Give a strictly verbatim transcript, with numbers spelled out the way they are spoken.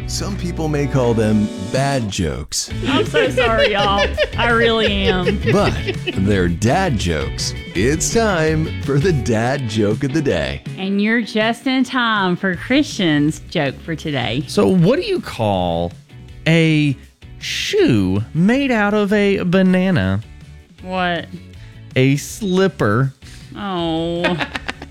Some people may call them bad jokes, I'm so sorry, y'all. I really am. but they're dad jokes. It's time for the dad joke of the day. And you're just in time for Christian's joke for today. So what do you call a shoe made out of a banana? What? A slipper. Oh.